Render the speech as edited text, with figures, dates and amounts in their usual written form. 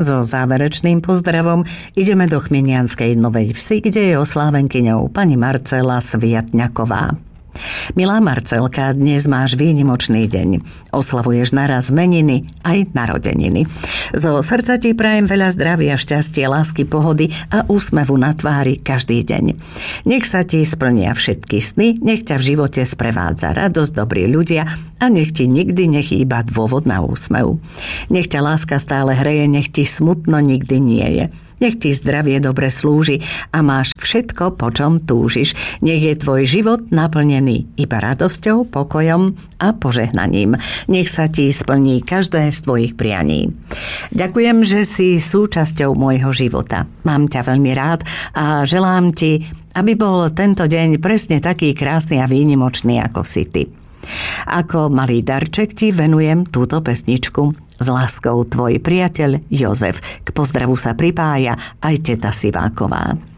So záverečným pozdravom ideme do Chmienianskej Novej Vsi, kde je oslávenkyňou pani Marcela Sviatňaková. Milá Marcelka, dnes máš výnimočný deň. Oslavuješ naraz meniny aj narodeniny. Zo srdca ti prajem veľa zdravia, šťastia, lásky, pohody a úsmevu na tvári každý deň. Nech sa ti splnia všetky sny, nech ťa v živote sprevádza radosť, dobrí ľudia a nech ti nikdy nechýba dôvod na úsmev. Nech ťa láska stále hreje, nech ti smutno nikdy nie je. Nech ti zdravie dobre slúži a máš všetko, po čom túžiš. Nech je tvoj život naplnený iba radosťou, pokojom a požehnaním. Nech sa ti splní každé z tvojich prianí. Ďakujem, že si súčasťou môjho života. Mám ťa veľmi rád a želám ti, aby bol tento deň presne taký krásny a výnimočný, ako si ty. Ako malý darček ti venujem túto pesničku. S láskou tvoj priateľ Jozef. K pozdravu sa pripája aj teta Siváková.